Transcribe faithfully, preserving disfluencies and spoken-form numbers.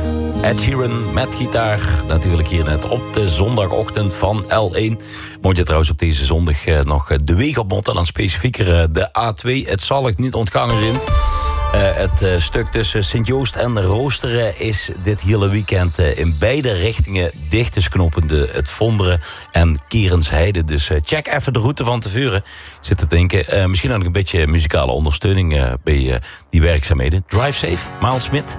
Ed Sheeran met gitaar. Natuurlijk hier net op de zondagochtend van L één. Moet je trouwens op deze zondag nog de weg op moeten. Dan specifieker de A twee. Het zal ik niet ontgangen zijn. Uh, het uh, stuk tussen Sint-Joost en Roosteren is dit hele weekend uh, in beide richtingen dicht. Dus knopende het Vonderen en Kerensheide. Dus uh, check even de route van tevoren. Ik zit te denken, uh, misschien ook een beetje muzikale ondersteuning uh, bij uh, die werkzaamheden. Drive safe, Maal Smit.